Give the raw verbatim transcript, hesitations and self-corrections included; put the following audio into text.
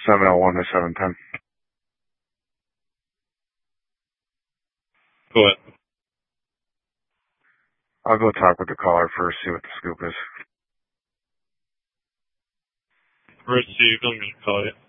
seven oh one to seven ten. Go ahead. I'll go talk with the caller first, see what the scoop is. Received. I'm going to call you.